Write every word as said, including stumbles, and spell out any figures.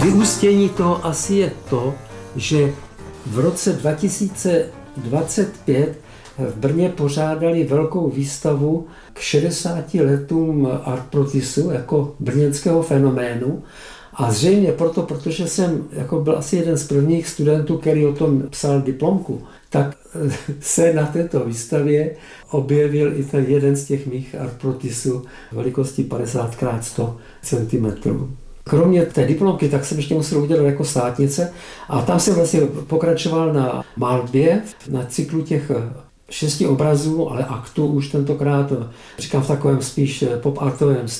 Vyústění toho asi je to, že v roce dva tisíce dvacet pět v Brně pořádali velkou výstavu k šedesáti letům Artprotisu jako brněnského fenoménu. A zřejmě proto, protože jsem jako byl asi jeden z prvních studentů, který o tom psal diplomku, tak se na této výstavě objevil i ten jeden z těch mých Artprotisů velikosti padesát krát sto centimetrů. Kromě té diplomky, tak jsem ještě musel udělat jako státnice a tam jsem vlastně pokračoval na malbě, na cyklu těch šesti obrazů, ale aktů už tentokrát, říkám v takovém spíš pop-artovém